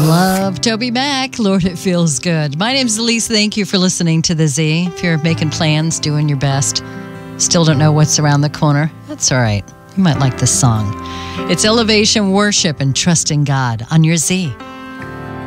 Love Toby Mac. Lord, it feels good. My name's Elise. Thank you for listening to The Z. If you're making plans, doing your best, still don't know what's around the corner, that's all right. You might like this song. It's Elevation Worship and Trusting God on your Z.